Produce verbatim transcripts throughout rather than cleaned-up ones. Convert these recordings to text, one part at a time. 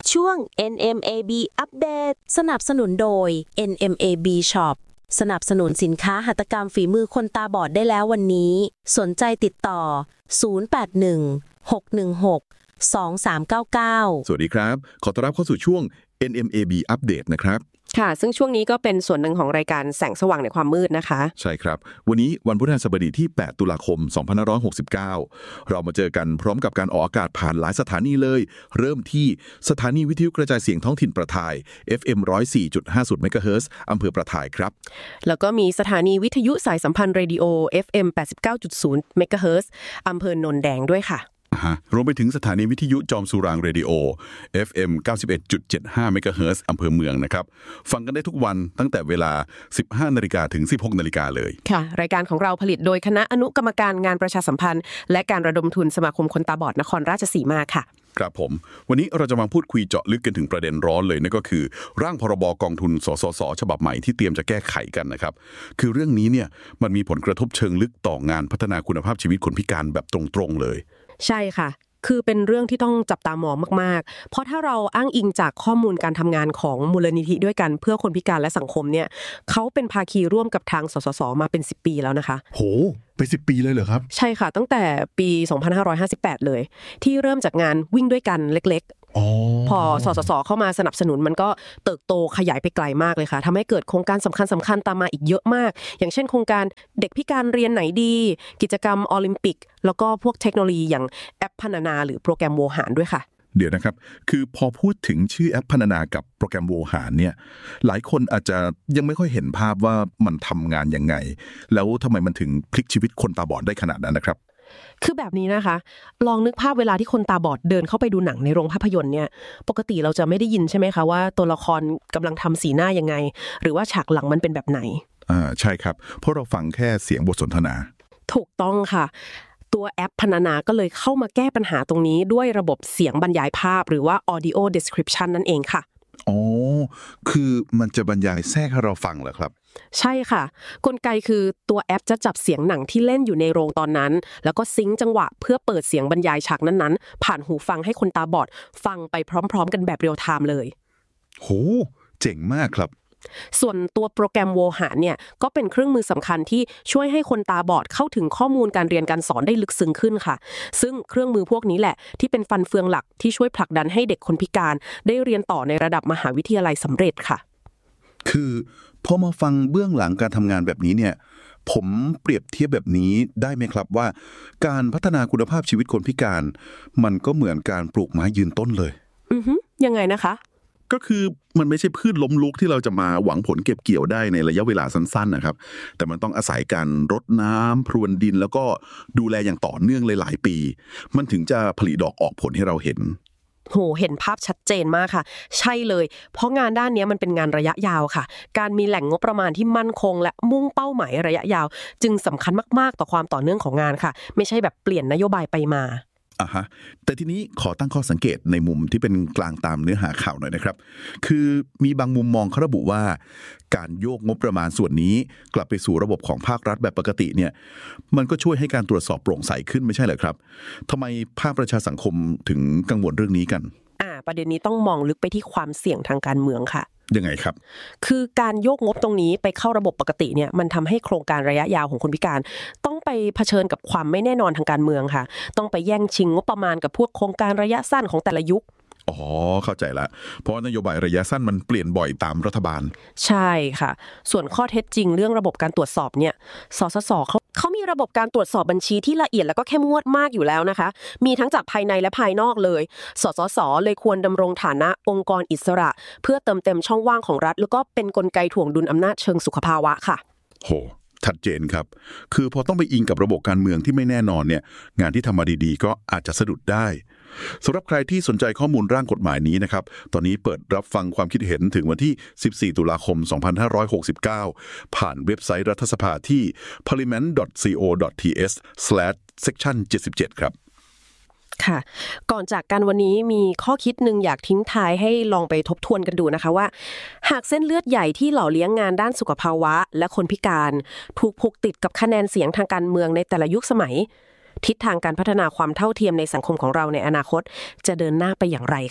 ช่วง เอ็น เอ็ม เอ บี อัปเดตสนับสนุนโดย เอ็น เอ็ม เอ บี Shop สนับสนุนสินค้าหัตถกรรมฝีมือคนตาบอดได้แล้ววันนี้สนใจติดต่อศูนย์ แปด หนึ่ง หก หนึ่ง หก สอง สาม เก้า เก้าสวัสดีครับขอต้อนรับเข้าสู่ช่วง เอ็น เอ็ม เอ บี อัปเดตนะครับค่ะซึ่งช่วงนี้ก็เป็นส่วนหนึ่งของรายการแสงสว่างในความมืดนะคะใช่ครับวันนี้วันพฤหัสบดีที่แปดตุลาคมสองพันห้าร้อยหกสิบเก้าเรามาเจอกันพร้อมกับการออกอากาศผ่านหลายสถานีเลยเริ่มที่สถานีวิทยุกระจายเสียงท้องถิ่นประทาย เอฟ เอ็ม หนึ่งร้อยสี่จุดห้า เมกะเฮิรตซ์อำเภอประทายครับแล้วก็มีสถานีวิทยุสายสัมพันธ์เรดิโอ เอฟ เอ็ม แปดสิบเก้าจุดศูนย์ เมกะเฮิรตซ์อำเภอโนนแดงด้วยค่ะรวมไปถึงสถานีวิทยุจอมสุรางเรดิโอ เอฟ เอ็ม เก้าสิบเอ็ดจุดเจ็ดห้า เมกะเฮิรตซ์อำเภอเมืองนะครับฟังกันได้ทุกวันตั้งแต่เวลา สิบห้านาฬิกา ถึง สิบหกนาฬิกาเลยค่ะรายการของเราผลิตโดยคณะอนุกรรมการงานประชาสัมพันธ์และการระดมทุนสมาคมคนตาบอดนครราชสีมาค่ะครับผมวันนี้เราจะมาพูดคุยเจาะลึกกันถึงประเด็นร้อนเลยนั่นก็คือร่างพรบกองทุนสสสฉบับใหม่ที่เตรียมจะแก้ไขกันนะครับคือเรื่องนี้เนี่ยมันมีผลกระทบเชิงลึกต่องานพัฒนาคุณภาพชีวิตคนพิการแบบตรงๆเลยใช่ค่ะคือเป็นเรื่องที่ต้องจับตามองมากๆเพราะถ้าเราอ้างอิงจากข้อมูลการทำงานของมูลนิธิด้วยกันเพื่อคนพิการและสังคมเนี่ยเขาเป็นภาคีร่วมกับทางสสสมาเป็นสิบปีแล้วนะคะโหเป็นสิบปีเลยเหรอครับใช่ค่ะตั้งแต่ปีสองพันห้าร้อยห้าสิบแปดเลยที่เริ่มจากงานวิ่งด้วยกันเล็กๆพอสสสเข้ามาสนับสนุนมันก็เติบโตขยายไปไกลมากเลยค่ะทำให้เกิดโครงการสำคัญสำคัญตามมาอีกเยอะมากอย่างเช่นโครงการเด็กพิการเรียนไหนดีกิจกรรมโอลิมปิกแล้วก็พวกเทคโนโลยีอย่างแอปพรรณนาหรือโปรแกรมโวหารด้วยค่ะเดี๋ยวนะครับคือพอพูดถึงชื่อแอปพรรณนากับโปรแกรมโวหารเนี่ยหลายคนอาจจะยังไม่ค่อยเห็นภาพว่ามันทำงานยังไงแล้วทำไมมันถึงพลิกชีวิตคนตาบอดได้ขนาดนั้นนะครับคือแบบนี้นะคะลองนึกภาพเวลาที่คนตาบอดเดินเข้าไปดูหนังในโรงภาพยนตร์เนี่ยปกติเราจะไม่ได้ยินใช่ไหมคะว่าตัวละครกำลังทำสีหน้ายังไงหรือว่าฉากหลังมันเป็นแบบไหนอ่าใช่ครับเพราะเราฟังแค่เสียงบทสนทนาถูกต้องค่ะตัวแอปพรรณนาก็เลยเข้ามาแก้ปัญหาตรงนี้ด้วยระบบเสียงบรรยายภาพหรือว่า audio description นั่นเองค่ะอ๋อคือมันจะบรรยายแทรกให้เราฟังเหรอครับใช่ค่ะกลไกคือตัวแอปจะจับเสียงหนังที่เล่นอยู่ในโรงตอนนั้นแล้วก็ซิงค์จังหวะเพื่อเปิดเสียงบรรยายฉากนั้นๆผ่านหูฟังให้คนตาบอดฟังไปพร้อมๆกันแบบเรียลไทม์เลยโหเจ๋งมากครับส่วนตัวโปรแกรมโวหารเนี่ยก็เป็นเครื่องมือสำคัญที่ช่วยให้คนตาบอดเข้าถึงข้อมูลการเรียนการสอนได้ลึกซึ้งขึ้นค่ะซึ่งเครื่องมือพวกนี้แหละที่เป็นฟันเฟืองหลักที่ช่วยผลักดันให้เด็กคนพิการได้เรียนต่อในระดับมหาวิทยาลัยสำเร็จค่ะคือพอมาฟังเบื้องหลังการทำงานแบบนี้เนี่ยผมเปรียบเทียบแบบนี้ได้ไหมครับว่าการพัฒนาคุณภาพชีวิตคนพิการมันก็เหมือนการปลูกไม้ยืนต้นเลยอือฮึยังไงนะคะก็คือมันไม่ใช่พืชล้มลุกที่เราจะมาหวังผลเก็บเกี่ยวได้ในระยะเวลาสั้นๆนะครับแต่มันต้องอาศัยการรดน้ำพรวนดินแล้วก็ดูแลอย่างต่อเนื่องหลายๆปีมันถึงจะผลิดอกออกผลให้เราเห็นโหเห็นภาพชัดเจนมากค่ะใช่เลยเพราะงานด้านนี้มันเป็นงานระยะยาวค่ะการมีแหล่งงบประมาณที่มั่นคงและมุ่งเป้าหมายระยะยาวจึงสำคัญมากๆต่อความต่อเนื่องของงานค่ะไม่ใช่แบบเปลี่ยนนโยบายไปมาอ่ะฮะแต่ทีนี้ขอตั้งข้อสังเกตในมุมที่เป็นกลางตามเนื้อหาข่าวหน่อยนะครับคือมีบางมุมมองเขาระบุว่าการโยกงบประมาณส่วนนี้กลับไปสู่ระบบของภาครัฐแบบปกติเนี่ยมันก็ช่วยให้การตรวจสอบโปร่งใสขึ้นไม่ใช่เหรอครับทำไมภาคประชาสังคมถึงกังวลเรื่องนี้กันอ่าประเด็นนี้ต้องมองลึกไปที่ความเสี่ยงทางการเมืองค่ะยังไงครับคือการโยกงบตรงนี้ไปเข้าระบบปกติเนี่ยมันทำให้โครงการระยะยาวของคนพิการต้องไปเผชิญกับความไม่แน่นอนทางการเมืองค่ะต้องไปแย่งชิงงบประมาณกับพวกโครงการระยะสั้นของแต่ละยุคอ๋อเข้าใจละเพราะนโยบายระยะสั้นมันเปลี่ยนบ่อยตามรัฐบาลใช่ค่ะส่วนข้อเท็จจริงเรื่องระบบการตรวจสอบเนี่ยสสสเขาเขามีระบบการตรวจสอบบัญชีที่ละเอียดแล้วก็เข้มงวดมากอยู่แล้วนะคะมีทั้งจากภายในและภายนอกเลยสสสเลยควรดำรงฐานะองค์กรอิสระเพื่อเติมเต็มช่องว่างของรัฐแล้วก็เป็นกลไกถ่วงดุลอำนาจเชิงสุขภาวะค่ะโหชัดเจนครับคือพอต้องไปอิงกับระบบการเมืองที่ไม่แน่นอนเนี่ยงานที่ทำมาดีๆก็อาจจะสะดุดได้สำหรับใครที่สนใจข้อมูลร่างกฎหมายนี้นะครับตอนนี้เปิดรับฟังความคิดเห็นถึงวันที่สิบสี่ตุลาคมสองพันห้าร้อยหกสิบเก้าผ่านเว็บไซต์รัฐสภาที่ พาร์ลิเมนต์ ดอท ซี โอ ดอท ที เอส สแลช เซกชัน เจ็ดสิบเจ็ด ครับค่ะก่อนจากกันวันนี้มีข้อคิดหนึ่งอยากทิ้งท้ายให้ลองไปทบทวนกันดูนะคะว่าหากเส้นเลือดใหญ่ที่หล่อเลี้ยงงานด้านสุขภาวะและคนพิการถูกผูกติดกับคะแนนเสียงทางการเมืองในแต่ละยุคสมัยทิศทางการพัฒนาความเท่าเทียมในสังคมของเราในอนาคตจะเดินหน้าไปอย่างไรคะ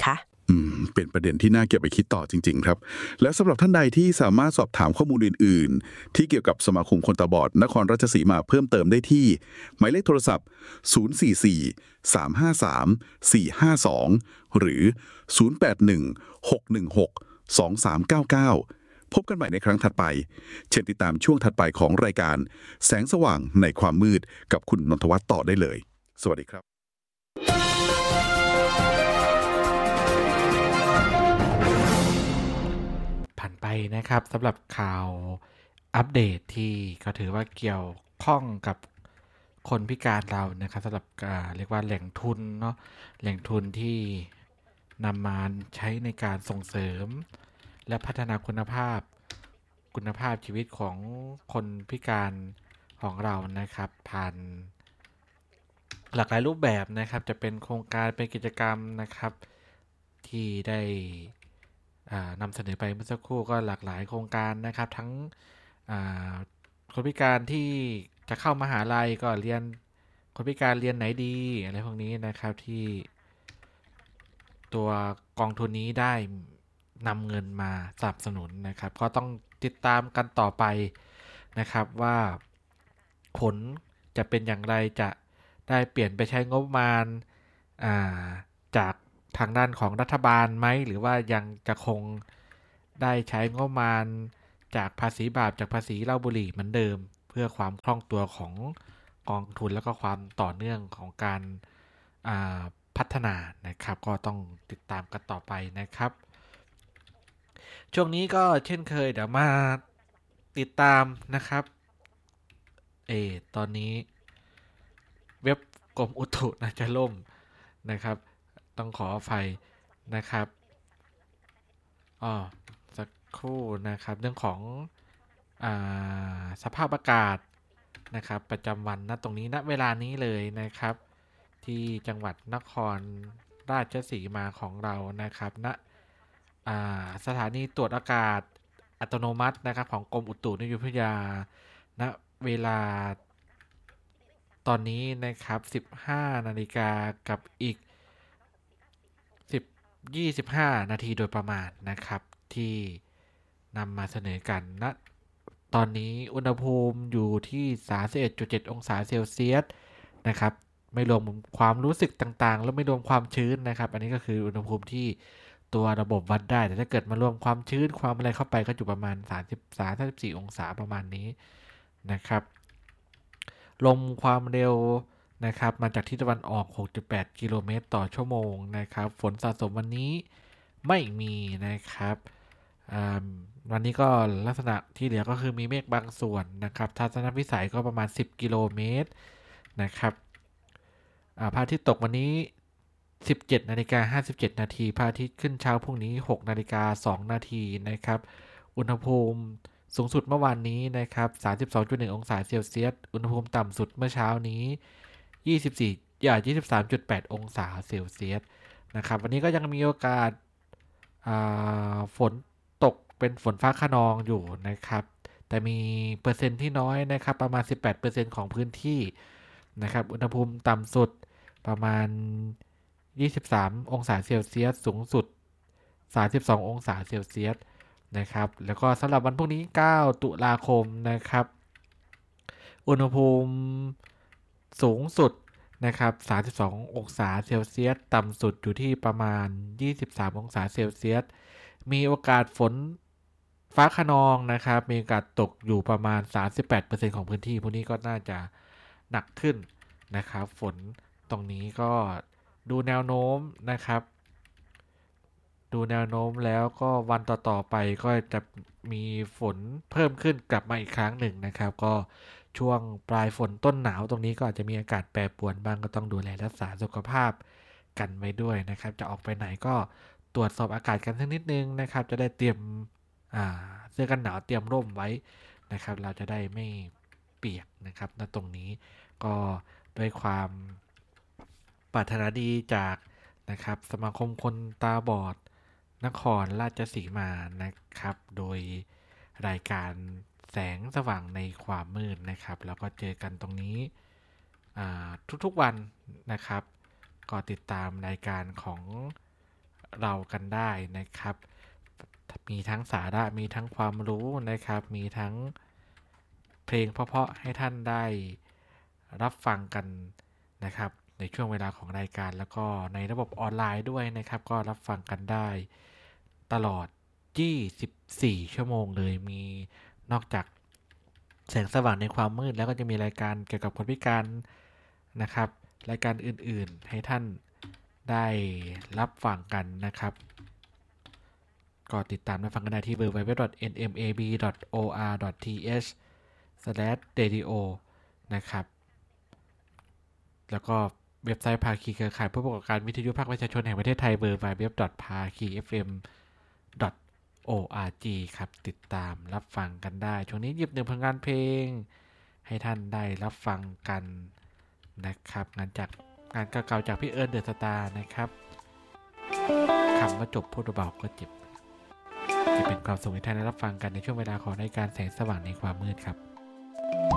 อืมเป็นประเด็นที่น่าเก็บไปคิดต่อจริงๆครับและสำหรับท่านใดที่สามารถสอบถามข้อมูลอื่นๆที่เกี่ยวกับสมาคมคนตาบอดนครราชสีมาเพิ่มเติมได้ที่หมายเลขโทรศัพท์ศูนย์ สี่ สี่ สาม ห้า สาม สี่ ห้า สองหรือศูนย์ แปด หนึ่ง หก หนึ่ง หก สอง สาม เก้า เก้าพบกันใหม่ในครั้งถัดไปเช่นติดตามช่วงถัดไปของรายการแสงสว่างในความมืดกับคุณนนทวัฒน์ต่อได้เลยสวัสดีครับผ่านไปนะครับสำหรับข่าวอัปเดตที่ก็ถือว่าเกี่ยวข้องกับคนพิการเรานะครับสำหรับเรียกว่าแหล่งทุนเนาะแหล่งทุนที่นำมาใช้ในการส่งเสริมและพัฒนาคุณภาพคุณภาพชีวิตของคนพิการของเรานะครับผ่านหลากหลายรูปแบบนะครับจะเป็นโครงการเป็นกิจกรรมนะครับที่ได้นำเสนอไปเมื่อสักครู่ก็หลากหลายโครงการนะครับทั้งคนพิการที่จะเข้ามหาลัยก็เรียนคนพิการเรียนไหนดีอะไรพวกนี้นะครับที่ตัวกองทุนนี้ได้นำเงินมาสนับสนุนนะครับก็ต้องติดตามกันต่อไปนะครับว่าผลจะเป็นอย่างไรจะได้เปลี่ยนไปใช้งบประมาณจากทางด้านของรัฐบาลไหมหรือว่ายังจะคงได้ใช้งบประมาณจากภาษีบาปจากภาษีเหล้าบุหรี่เหมือนเดิมเพื่อความคล่องตัวของกองทุนแล้วก็ความต่อเนื่องของการพัฒนานะครับก็ต้องติดตามกันต่อไปนะครับช่วงนี้ก็เช่นเคยเดี๋ยวมาติดตามนะครับเออตอนนี้เว็บกรมอุตุน่าจะล่มนะครับต้องขออภัยนะครับอ๋อสักครู่นะครับเรื่องของอ่าสภาพอากาศนะครับประจำวันณตรงนี้ณเวลานี้เลยนะครับที่จังหวัดนครราชสีมาของเรานะครับณสถานีตรวจอากาศอัตโนมัตินะครับของกรมอุตุนิยมวิทยาณเวลาตอนนี้นะครับ สิบห้านาฬิกากับอีกสิบ ยี่สิบห้านาทีโดยประมาณนะครับที่นำมาเสนอกันณตอนนี้อุณหภูมิอยู่ที่ สามสิบเอ็ดจุดเจ็ด องศาเซลเซียสนะครับไม่รวมความรู้สึกต่างๆแล้วไม่รวมความชื้นนะครับอันนี้ก็คืออุณหภูมิที่ตัวระบบวัดได้แต่ถ้าเกิดมารวมความชื้นความอะไรเข้าไปก็อยู่ประมาณสามสิบสาม สามสิบสี่องศาประมาณนี้นะครับลมความเร็วนะครับมาจากทิศตะวันออก หกจุดแปด กิโลเมตรต่อชั่วโมงนะครับฝนสะสมวันนี้ไม่มีนะครับวันนี้ก็ลักษณะที่เหลือก็คือมีเมฆบางส่วนนะครับทัศนวิสัยก็ประมาณสิบกิโลเมตรนะครับพระอาทิตย์ตกวันนี้ สิบเจ็ดนาฬิกาห้าสิบเจ็ดนาทีพระอาทิตย์ขึ้นเช้าพรุ่งนี้ หกนาฬิกาสองนาทีนะครับอุณหภูมิสูงสุดเมื่อวานนี้นะครับ สามสิบสองจุดหนึ่ง องศาเซลเซียสอุณหภูมิต่ำสุดเมื่อเช้านี้ยี่สิบสี่อย่า ยี่สิบสามจุดแปด องศาเซลเซียสนะครับวันนี้ก็ยังมีโอกาสฝนตกเป็นฝนฟ้าคะนองอยู่นะครับแต่มีเปอร์เซ็นต์ที่น้อยนะครับประมาณ สิบแปดเปอร์เซ็นต์ ของพื้นที่นะครับอุณหภูมิต่ำสุดประมาณยี่สิบสามองศาเซลเซียสสูงสุดสามสิบสององศาเซลเซียสนะครับแล้วก็สำหรับวันพรุ่งนี้เก้าตุลาคมนะครับอุณหภูมิสูงสุดนะครับสามสิบสององศาเซลเซียสต่ำสุดอยู่ที่ประมาณยี่สิบสามองศาเซลเซียสมีโอกาสฝนฟ้าคะนองนะครับมีโอกาสตกอยู่ประมาณ สามสิบแปดเปอร์เซ็นต์ ของพื้นที่พวกนี้ก็น่าจะหนักขึ้นนะครับฝนตรงนี้ก็ดูแนวโน้มนะครับดูแนวโน้มแล้วก็วันต่อๆไปก็จะมีฝนเพิ่มขึ้นกลับมาอีกครั้งหนึ่งนะครับก็ช่วงปลายฝนต้นหนาวตรงนี้ก็อาจจะมีอากาศแปรปรวนบ้างก็ต้องดูแลรักษาสุขภาพกันไว้ด้วยนะครับจะออกไปไหนก็ตรวจสอบอากาศกันสักนิดนึงนะครับจะได้เตรียมเสื้อกันหนาวเตรียมร่มไว้นะครับเราจะได้ไม่เปียกนะครับณตรงนี้ก็ด้วยความปรารถนาดีจากนะครับสมาคมคนตาบอดนครราชสีมานะครับโดยรายการแสงสว่างในความมืดนะครับแล้วก็เจอกันตรงนี้ทุกๆวันนะครับก็ติดตามรายการของเรากันได้นะครับมีทั้งสาระมีทั้งความรู้นะครับมีทั้งเพลงเพราะๆให้ท่านได้รับฟังกันนะครับในช่วงเวลาของรายการแล้วก็ในระบบออนไลน์ด้วยนะครับก็รับฟังกันได้ตลอดยี่สิบสี่ชั่วโมงเลยมีนอกจากแสงสว่างในความมืดแล้วก็จะมีรายการเกี่ยวกับคนพิการนะครับรายการอื่นๆให้ท่านได้รับฟังกันนะครับก็ติดตามรับฟังกันได้ที่ ดับเบิลยู ดับเบิลยู ดับเบิลยู ดอท เอ็น เอ็ม เอ บี ดอท โอ อาร์ ดอท ที เอช สแลช เรดิโอ นะครับแล้วก็เว็บไซต์ภาคีเครือข่ายผู้ประกอบการวิทยุภาคประชาชนแห่งประเทศไทย ดับเบิลยู ดับเบิลยู ดับเบิลยู ดอท ภาคี เอฟ เอ็ม ดอท โอ อาร์ จี ครับติดตามรับฟังกันได้ช่วงนี้หยิบหนึ่งผลงานเพลงให้ท่านได้รับฟังกันนะครับงานจากงานเก่าๆจากพี่เอิร์ธเดอะสตาร์นะครับคำว่าจบพูดเบาก็เจ็บจะเป็นความสุขให้ท่านได้รับฟังกันในช่วงเวลาของรายการแสงสว่างในความมืดครับ